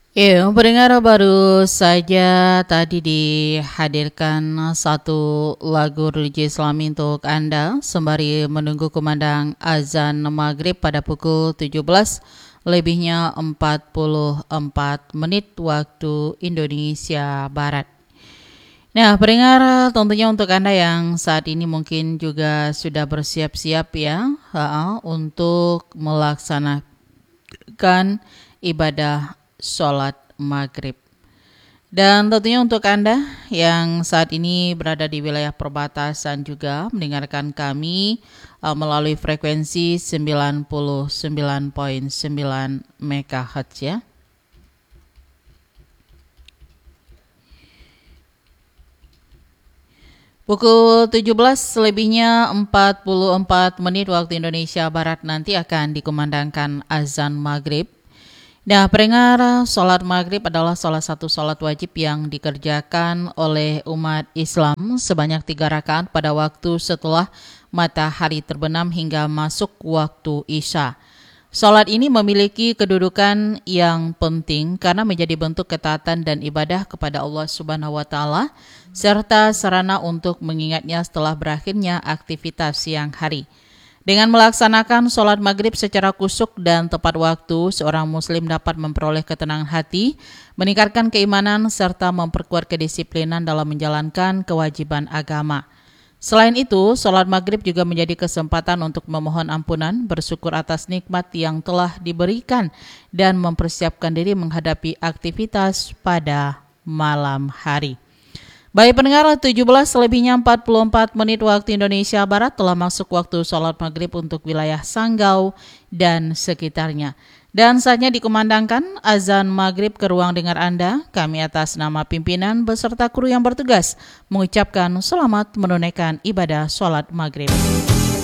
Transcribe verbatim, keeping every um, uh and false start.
Iya, pendengar baru saja tadi dihadirkan satu lagu religi Islami untuk Anda sembari menunggu kumandang azan maghrib pada pukul tujuh belas lebihnya empat puluh empat menit waktu Indonesia Barat. Nah, pendengar, tentunya untuk Anda yang saat ini mungkin juga sudah bersiap-siap ya ha, untuk melaksanakan ibadah sholat maghrib. Dan tentunya untuk Anda yang saat ini berada di wilayah perbatasan juga mendengarkan kami uh, melalui frekuensi sembilan puluh sembilan koma sembilan megahertz ya. Pukul tujuh belas lebihnya empat puluh empat menit waktu Indonesia Barat nanti akan dikumandangkan azan maghrib. Nah, pendengar, sholat maghrib adalah salah satu sholat wajib yang dikerjakan oleh umat Islam sebanyak tiga rakaat pada waktu setelah matahari terbenam hingga masuk waktu Isya. Sholat ini memiliki kedudukan yang penting karena menjadi bentuk ketaatan dan ibadah kepada Allah Subhanahu wa Ta'ala serta sarana untuk mengingatnya setelah berakhirnya aktivitas siang hari. Dengan melaksanakan sholat maghrib secara kusuk dan tepat waktu, seorang muslim dapat memperoleh ketenangan hati, meningkatkan keimanan, serta memperkuat kedisiplinan dalam menjalankan kewajiban agama. Selain itu, sholat maghrib juga menjadi kesempatan untuk memohon ampunan, bersyukur atas nikmat yang telah diberikan, dan mempersiapkan diri menghadapi aktivitas pada malam hari. Baik pendengar, tujuh belas lebihnya empat puluh empat menit waktu Indonesia Barat telah masuk waktu sholat maghrib untuk wilayah Sanggau dan sekitarnya. Dan saatnya dikumandangkan azan maghrib ke ruang dengar Anda. Kami atas nama pimpinan beserta kru yang bertugas mengucapkan selamat menunaikan ibadah sholat maghrib.